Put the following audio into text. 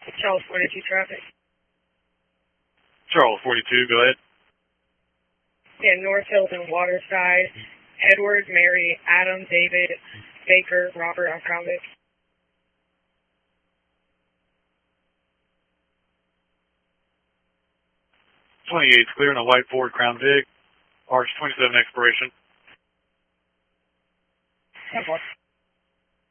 Charles 42 traffic. Charles 42, go ahead. Yeah, North Hills and Waterside. Edward, Mary, Adam, David, Baker, Robert on Crown Vic. 28's clear in a white Ford Crown Vic. Arch 27 expiration. 10-4.